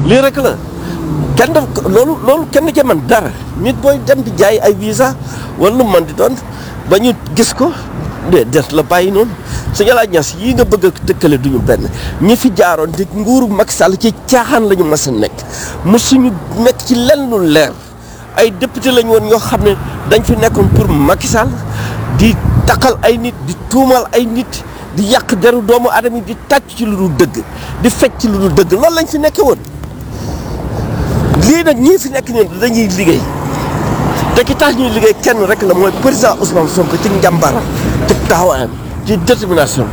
lii rek la kenn def loolu kenn ci man dara nit booy dem di jaay ay visa wala lu man di doon ba ñu gis ko des la bàyyi noonu Sëñ Alaaji Ñas yii nga bëgg a tëkkale duñu benn ñi fi jaaroon di nguuru Macky Sall ci caaxaan la ñu mas a nekk mosuñu nekk ci lenn lu leer ay député lañu woon ñoo xam ne dañ fi nekkoon pour Macky Sall di takkal ay nit di tuumal ay nit di yàq deru doomu aadama yi di tàcc ci lu dul dëgg di fecc ci lu dul dëgg loolu lañ fi nekke woon lii nag ñii fi nekk ñun dañuy liggéey te ki tax ñuy liggéey kenn rek la mooy président Ousmane Sonko ci njàmbaram ci taxawaayam ci détermination.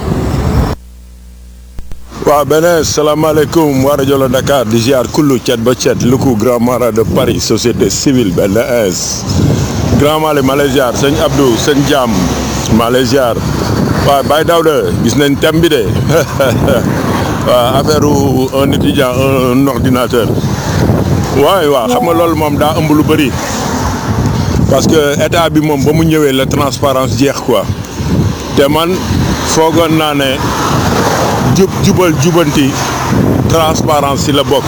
waaw beneen salaamaaleykum waa rajo la Dakar di ziar kullu cet ba cet luku grand mara de Paris société civile benn ins grand mali Malaysia sëñ Abdou sëñ Diam Malaysia waaw Baye Daouda gis nañ thème bi de waaw affaire un étudiant un ordinateur waaw xam nga loolu moom daa ëmb lu bëri parce que état bi moom ba mu ñëwee la transparence jeex quoi te man foogoon naa ne jubal jubanti transparence si la bokk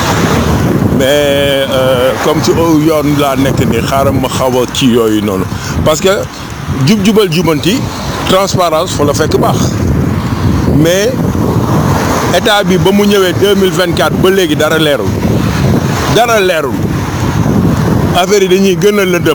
mais comme ci yoon laa nekk ni xaaral ma xaw a ci yooyu noonu parce que jubal jubanti transparence fa la fekk baax mais état bi ba mu ñëwee 2024 ba léegi dara leerul affaire yi dañuy gën a lëndëm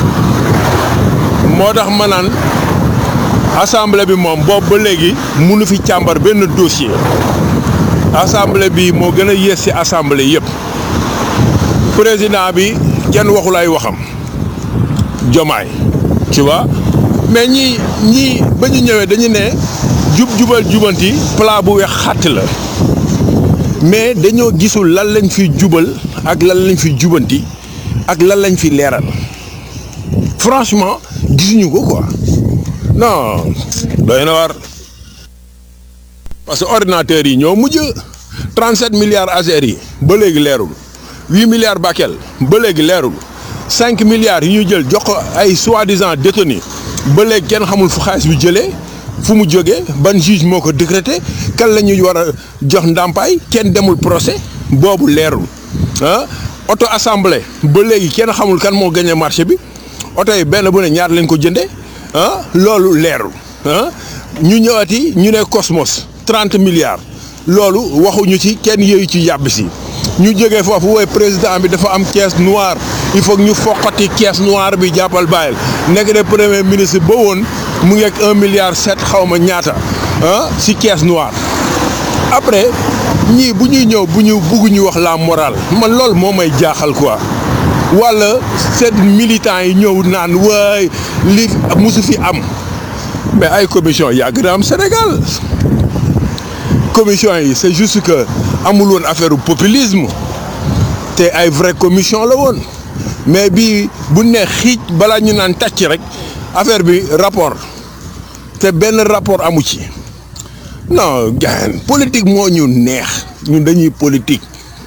moo tax ma naan assemblée bi moom boobu ba léegi mënu fi càmbar benn dossier assemblée bi moo gën a yées ci assemblée yëpp président bi kenn waxul ay waxam Jomaay tu vois mais ñii ba ñu ñëwee dañu ne jubal jubanti plat bu weex xàtt la mais dañoo gisul lan lañ fi jubal ak lan lañ fi jubanti ak lan lañ fi leeral franchement gisuñu ko quoi non doy na war parce que ordinateur yi ñoo mujj 37 milliards Azer yi ba léegi leerul 8 milliards Bakel ba léegi leerul 5 milliards yi ñu jël jox ko ay soi-disant détenus ba léegi kenn xamul fu xaalis bi jëlee fu mu jógee ban juge moo ko décrété kan la ñuy war a jox ndàmpaay kenn demul procès boobu leerul ah auto assemblée ba léegi kenn xamul kan moo gagné marché bi oto yi benn bu ne ñaar lañ ko jëndee ah loolu leerul ah ñu ñëwaati ñu ne Cosmos 30 milliards loolu waxuñu ci kenn yëyu ci yàbb si ñu jógee foofu wooy président bi dafa am caisse noire il faut ñu foqati caisse noire bi jàppal bàyyil nekk de premier ministre ba woon mu ngi ak 1 milliard 7 xaw ma ñaata ah si caisse noire après ñii bu ñuy ñëw bu ñu bugg ñu wax la morale man loolu moo may jaaxal quoi wala seen militants yi ñëw naan waay li musu fi am mais ay commission yàgg na am Sénégal commission yi c'est juste que amul woon affaire populisme te ay vraie commission la woon mais bi bu ne xiij balaa ñu naan tàcc rek affaire bi rapport te benn rapport amu ci non gars politique moo ñu neex ñun dañuy politique.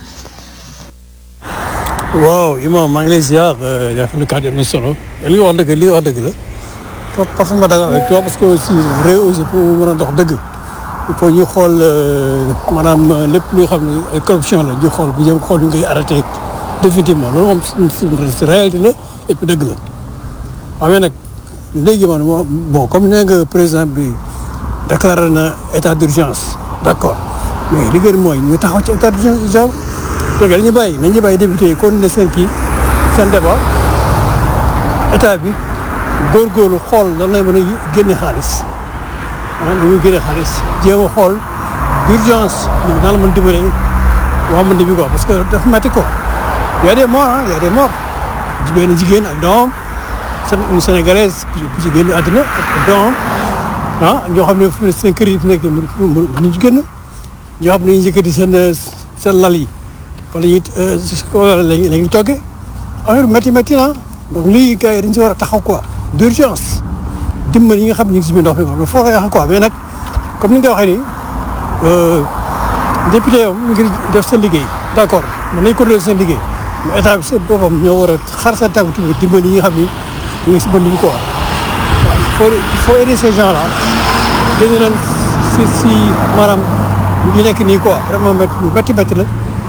waaw Imam maa ngi lay ziar lu kàddu am na solo li nga wax dëgg la parfaitement d'accord avec toi parce que aussi réew aussi pour mën a dox dëgg il faut ñu xool maanaam lépp luy xam ne ay corruption la ñu xool bu jëm xool ñu koy arrêté définitivement loolu moom c'est réalité la et puis dëgg la waaw mais nag léegi man bon comme nee nga président bi déclaré na état d'urgence d'accord mais li gën mooy ñu taxaw ci état d'urgence donc dañuy bàyyi député yi continuer seen débat état bi góorgóorlu xool lan lay mën a génne xaalis dañuy génne xaalis jéem a xool d'urgence ñu naan la mën dimbale waa mën bi quoi parce que dafa métti ko y a des morts benn jigéen ak doomam une sénégalaise ku ci génn àddina ak doomam ñoo xam ne seen kër yi fi nekk mënuñu ci génn ñoo xam ne ñu yëkkati seen lal yi wala la ñuy toggee affaire métti na donc lii gars yi dañ si war a taxaw quoi d'urgence dimbali yi nga xam ne ñu ngi si biir ndox mi moom foo koy wax quoi mais nag comme ni nga waxee nii député yow mu ngi def seen liggéey d'accord mën nañ ko def seen liggéey mais état bi seen boppam ñoo war a xar seen tànk tuuti dimbali yi nga xam ni ñu ngi si bënd bi quoi waaw il faut aider ces gens là dañu leen si maanaam ñu nekk nii quoi vraiment métti la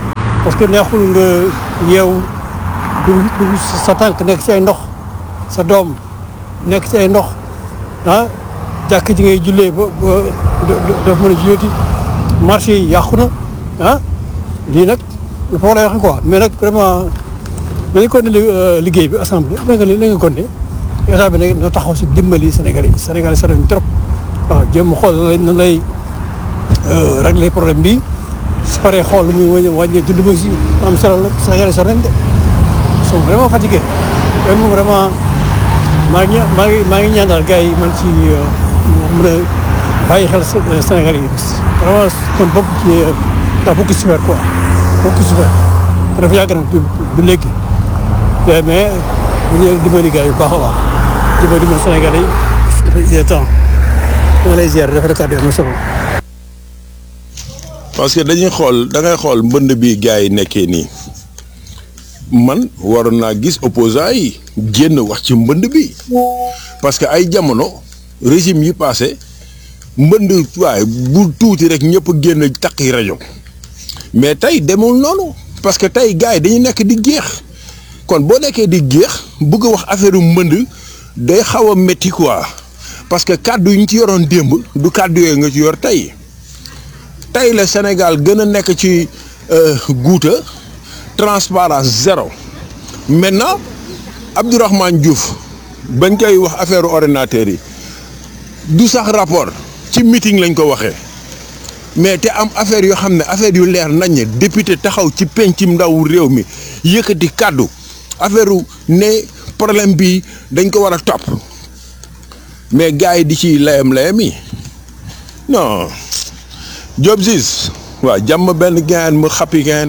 parce que neexul nga yeewu du sa tànk nekk ci ay ndox sa doom nekk ci ay ndox ah jàkk ji ngay jullee ba daf mën a julleeti marché yi yàqu na ah lii nag il faut lay wax quoi mais nag vraiment nañu ko ne liggéey bi assemblée la nga ko ne état bi nag na taxaw si dimbali Sénégalais yi Sénégalais sa nañ trop waaw jéem a xool nan lay régler problème bi su paree xool lu muy wàññee dund ba si am solo la Sénégalais sa nañ de ils sont vraiment fatigués et moom vraiment maa ngi ñaan daal gars yi man ci mën a bàyyi xel Sénégalais yi vraiment kon bokk ci daa bokk super quoi bokk super te dafa yàgg nag du léegi mais bu ñu dimbali gars yi bu baax a baax dimbali Sénégalais yi il est temps ma lay ziar dafa kàddu am na solo. parce que dañuy xool da ngay xool mbënd bi gars yi nekkee nii man waroon naa gis opposants yi génn wax ci mbënd bi parce que ay jamono régime yi passé mbënd waaye bu tuuti rek ñëpp génn takki rajo mais tey demul noonu parce que tey gars yi dañu nekk di géex kon boo nekkee di géex bëgg a wax affaire mbënd day xaw a métti quoi parce que kàddu yi ñu ci yoroon démb du kàddu yooyu nga ci yor tey la Sénégal gën a nekk ci guuta transparence zéro maintenant Abdourahmane Diouf bañ koy wax affaire ordinateur yi du sax rapport ci meeting lañ ko waxee mais te am affaire yoo xam ne affaire yu leer nañ ne député taxaw ci pencim ndaw réew mi yëkkati kàddu affaire ne problème bi dañ ko war a topp mais gars yi di ci layam yi non Diop Ziz waaw jàmm benn gain mu xappi gain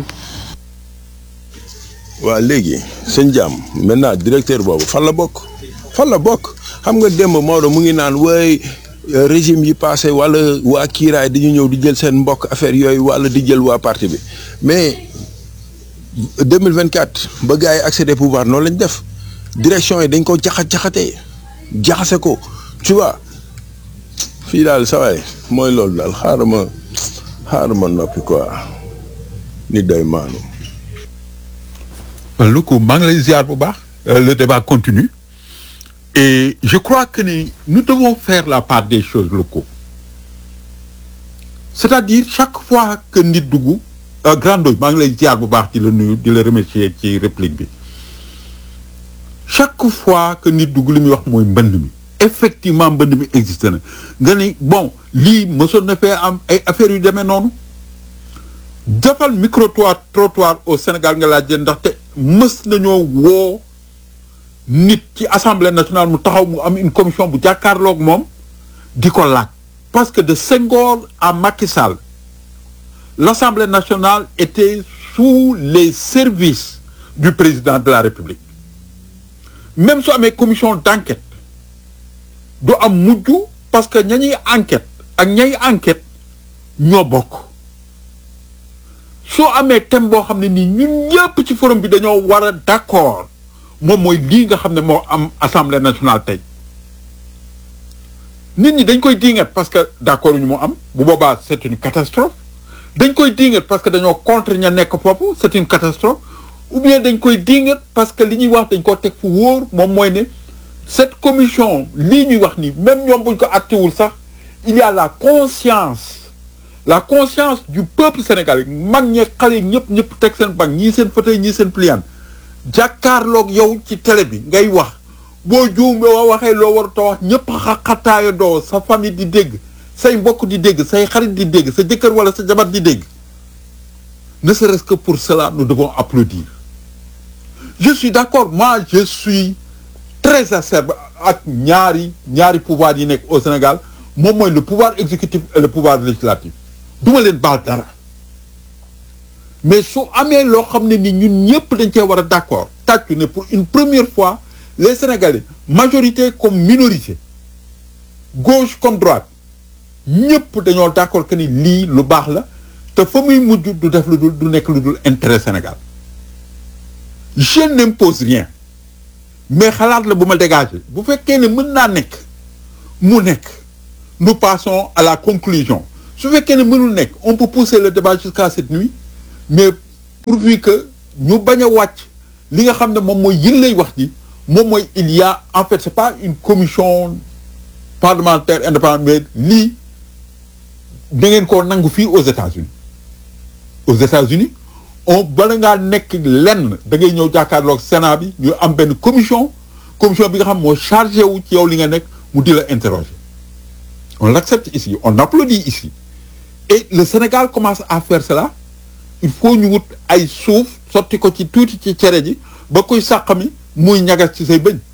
waaw léegi sëñ jàmm maintenant directeur boobu fan la bokk xam nga démb Maodo mu ngi naan way régime yi passé wala waa kiiraay dañu ñëw di jël seen mbokk affaire yooyu wala di jël waa parti bi mais 2024 ba gars yi accéder pouvoir noonu lañ def direction yi dañ ko jaxase ko tu vois fii daal sa waay mooy loolu daal xaaral ma noppi quoi ni doy maanu. Loukou maa ngi lay ziar bu baax. Le débat continue et je crois que nous devons faire la part des choses locaux. C'est-à-dire chaque fois que nit dugg Grand Ndoye maa ngi lay ziar bu baax di la nuyu di la remercier ci réplique bi chaque fois que nit dugg li muy wax mooy mbënd mi effectivement mbënd mi existe na nga ni bon lii mësoon na fee am ay affaires yu demee noonu defal micro-trottoir au Sénégal nga laaj ndaxte mës nañoo woo nit ci assemblée nationale mu taxaw mu am une commission bu jàkkaarloog moom di ko laaj parce que de Senghor à Macky Sall l'Assemblée nationale était sous les services du président de la République même su amee commission d'enquête du am mujj parce que ñañuy enquête ak ñay enquête ñoo bokk soo amee thème boo xam ne nii ñun ñëpp ci forum bi dañoo war a d'accord moom mooy lii nga xam ne moo am assemblée nationale tey nit ñi dañ koy diingat parce que d'accord ñu mu am bu boobaa c'est une catastrophe dañ koy diingat parce que dañoo contre ña nekk foofu c'est une catastrophe ou bien dañ koy diingat parce que li ñuy wax dañ ko teg fu wóor moom mooy ne cette commission lii ñuy wax ni même ñoom buñ ko actéwul sax il y a la conscience du peuple sénégalais mag ñe xale ñëpp teg seen banc ñii seen fauteuil ñii seen pliant jàkkaarloog yow ci télé bi ngay wax boo juum boo waxee loo war a wax ñëpp xataaya doo sa famille di dégg say mbokk di dégg say xarit di dégg sa jëkkër wala sa jabar di dégg ne serait-ce que pour cela nous devons applaudir je suis d'accord moi je suis très acerbe ak ñaari pouvoir yi nekk au Sénégal moom mooy le pouvoir exécutif et le pouvoir législatif duma leen baal dara mais su amee loo xam ne ni ñun ñëpp dañ cee war a d'accord tàccu ne pour une première fois les Sénégalais majorité comme minorité gauche comme droite ñëpp dañoo d'accord que ni lii lu baax la te fa muy mujj du def lu dul du nekk lu dul intérêt Sénégal je n'impose rien mais xalaat la bu ma dégager bu fekkee ne mën naa nekk mu nekk nous passons à la conclusion su fekkee ne mënul nekk on peut pousser le débat jusqu'à cette nuit mais pourvu que ñu bañ a wàcc li nga xam ne moom mooy yin lay wax ji moom mooy il y a en fait c'est pas une commission parlementaire indépendante mais lii da ngeen koo nangu fii aux États-Unis bala ngaa nekk lenn da ngay ñëw jàkkaarloog Sénat bi ñu am benn commission bi nga xam moo chargé wu ci yow li nga nekk mu di la interroger on l'accepte ici on applaudit ici et le Sénégal commence à faire cela il faut ñu wut ay suuf sotti ko ci tuuti ci cere ji ba koy sàqami muy ñagas ci say bëñ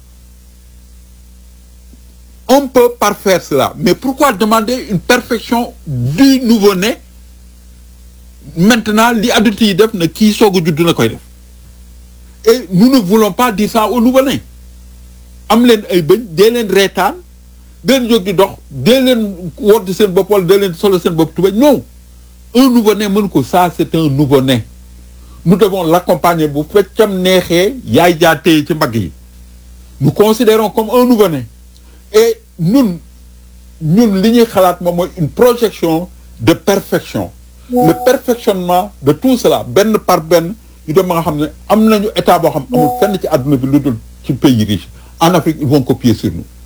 on peut parfaire cela mais pourquoi demander une perfection du nouveau-né maintenant li adulte yi def na kii soog a judd na koy def et nous ne voulons pas dire ça au nouveau-né am leen ay bëñ dee leen reetaan dee leen jóg di dox dee leen wodd seen bopp wala dee leen solo seen bopp tubéy non un nouveau-né mën ko ça c'est un nouveau-né nous devons l'accompagner bu feccam neexee yaay jaa téye ci mbagg yi nous considérons comme un nouveau-né et ñun li ñuy xalaat moom mooy une projection de perfection le perfectionnement de tout cela benn par benn ñu dem ba nga xam ne am nañu état boo xam amul fenn ci àdduna bi lu dul ci pays riche en Afrique ils vont copier sur nous